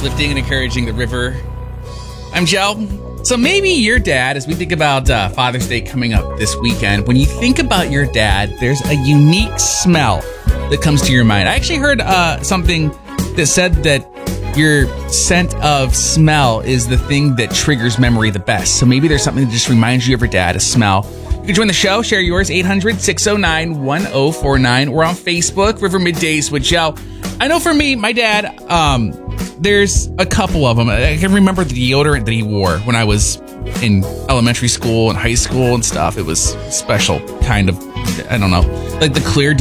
uplifting and encouraging the river. I'm Joe. So maybe your dad, as we think about Father's Day coming up this weekend, when you think about your dad, there's a unique smell that comes to your mind. I actually heard something that said that your scent of smell is the thing that triggers memory the best. So maybe there's something that just reminds you of your dad, a smell. You can join the show, share yours, 800-609-1049. We're on Facebook, River Middays with Joe. I know for me, my dad, there's a couple of them. I can remember the deodorant that he wore when I was in elementary school and high school and stuff. It was special, kind of, I don't know, like the clear